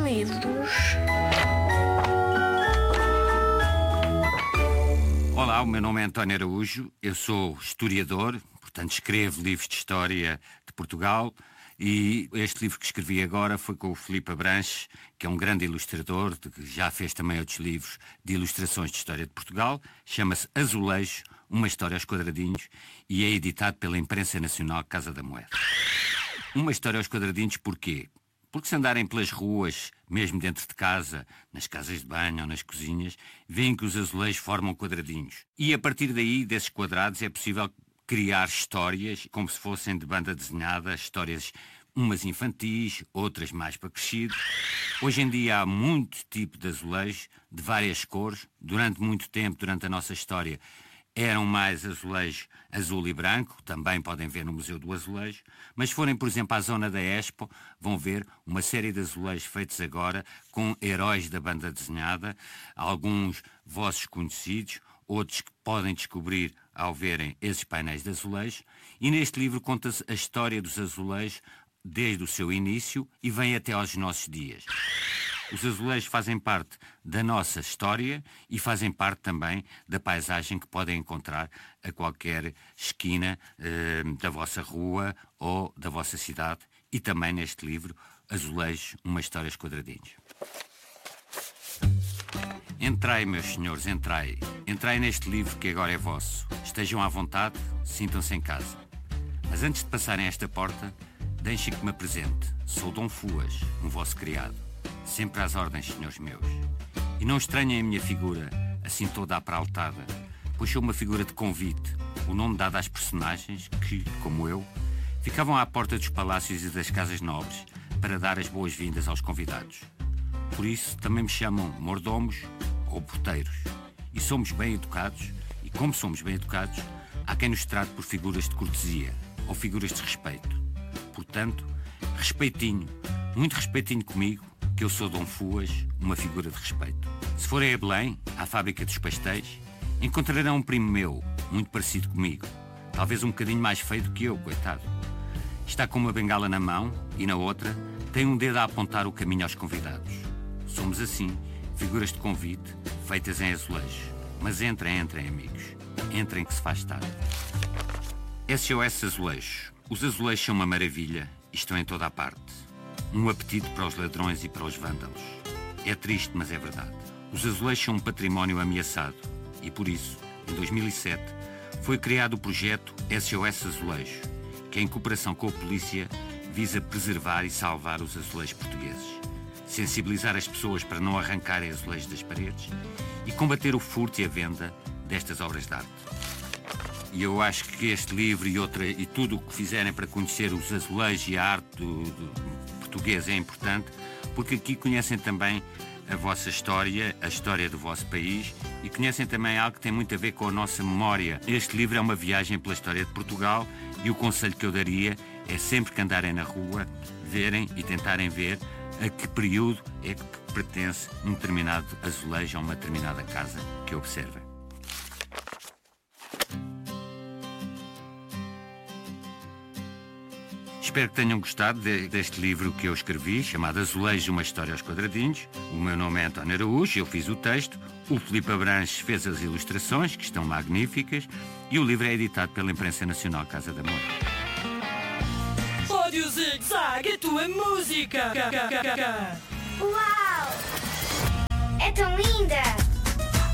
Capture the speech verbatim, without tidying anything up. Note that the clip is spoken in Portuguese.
livros. Olá, o meu nome é António Araújo, eu sou historiador, portanto escrevo livros de história de Portugal e este livro que escrevi agora foi com o Filipe Abranches, que é um grande ilustrador, que já fez também outros livros de ilustrações de história de Portugal, chama-se Azulejo, uma história aos quadradinhos e é editado pela Imprensa Nacional Casa da Moeda. Uma história aos quadradinhos porquê? Porque se andarem pelas ruas, mesmo dentro de casa, nas casas de banho ou nas cozinhas, veem que os azulejos formam quadradinhos. E a partir daí, desses quadrados, é possível criar histórias como se fossem de banda desenhada, histórias umas infantis, outras mais para crescidos. Hoje em dia há muito tipo de azulejos, de várias cores. Durante muito tempo, durante a nossa história, eram mais azulejos azul e branco, também podem ver no Museu do Azulejo, mas se forem, por exemplo, à zona da Expo, vão ver uma série de azulejos feitos agora com heróis da banda desenhada, alguns vossos conhecidos, outros que podem descobrir ao verem esses painéis de azulejos, e neste livro conta-se a história dos azulejos desde o seu início e vem até aos nossos dias. Os azulejos fazem parte da nossa história e fazem parte também da paisagem que podem encontrar a qualquer esquina eh, da vossa rua ou da vossa cidade. E também neste livro, Azulejos, uma história aos quadradinhos. Entrai, meus senhores, entrai. Entrai neste livro que agora é vosso. Estejam à vontade, sintam-se em casa. Mas antes de passarem esta porta, deixem que me apresente. Sou Dom Fuas, um vosso criado. Sempre às ordens, senhores meus. E não estranhem a minha figura, assim toda apraltada, pois sou uma figura de convite, o nome dado às personagens que, como eu, ficavam à porta dos palácios e das casas nobres para dar as boas-vindas aos convidados. Por isso, também me chamam mordomos ou porteiros. E somos bem educados, e como somos bem educados, há quem nos trate por figuras de cortesia ou figuras de respeito. Portanto, respeitinho, muito respeitinho comigo, que eu sou Dom Fuas, uma figura de respeito. Se forem a Belém, à fábrica dos pastéis, encontrarão um primo meu, muito parecido comigo, talvez um bocadinho mais feio do que eu, coitado. Está com uma bengala na mão e na outra tem um dedo a apontar o caminho aos convidados. Somos assim, figuras de convite, feitas em azulejos. Mas entrem, entrem, amigos. Entrem que se faz tarde. S O S Azulejos. Os azulejos são uma maravilha e estão em toda a parte. Um apetite para os ladrões e para os vândalos. É triste, mas é verdade. Os azulejos são um património ameaçado e, por isso, em dois mil e sete, foi criado o projeto S O S Azulejo, que, em cooperação com a polícia, visa preservar e salvar os azulejos portugueses, sensibilizar as pessoas para não arrancarem azulejos das paredes e combater o furto e a venda destas obras de arte. E eu acho que este livro e, outra, e tudo o que fizerem para conhecer os azulejos e a arte do, do português é importante, porque aqui conhecem também a vossa história, a história do vosso país e conhecem também algo que tem muito a ver com a nossa memória. Este livro é uma viagem pela história de Portugal e o conselho que eu daria é sempre que andarem na rua, verem e tentarem ver a que período é que pertence um determinado azulejo a uma determinada casa que observem. Espero que tenham gostado de, deste livro que eu escrevi, chamado Azulejo, uma história aos quadradinhos. O meu nome é António Araújo, eu fiz o texto, o Filipe Abranches fez as ilustrações, que estão magníficas, e o livro é editado pela Imprensa Nacional Casa da Moeda. Rádio Zig Zag, a tua música! Uau! É tão linda!